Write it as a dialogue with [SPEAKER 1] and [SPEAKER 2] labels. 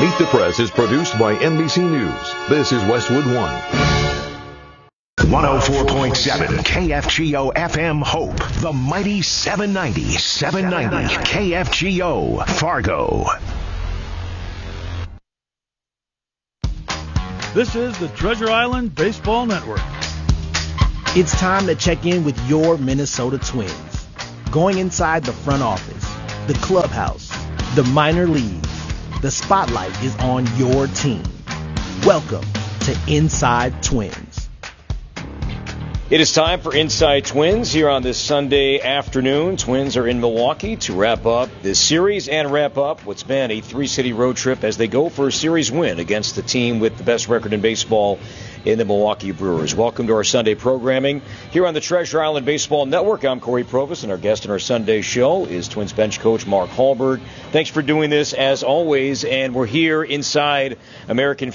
[SPEAKER 1] Meet the Press is produced by NBC News. This is Westwood One.
[SPEAKER 2] 104.7 KFGO FM Hope. The mighty 790 KFGO Fargo.
[SPEAKER 3] This is the Treasure Island Baseball Network.
[SPEAKER 4] It's time to check in with your Minnesota Twins. Going inside the front office, the clubhouse, the minor leagues, the spotlight is on your team. Welcome to Inside Twins.
[SPEAKER 5] It is time for Inside Twins here on this Sunday afternoon. Twins are in Milwaukee to wrap up this series and wrap up what's been a three-city road trip as they go for a series win against the team with the best record in baseball in the Milwaukee Brewers. Welcome to our Sunday programming here on the Treasure Island Baseball Network. I'm Corey Provis, and our guest in our Sunday show is Twins bench coach Mark Hallberg. Thanks for doing this as always, and we're here inside American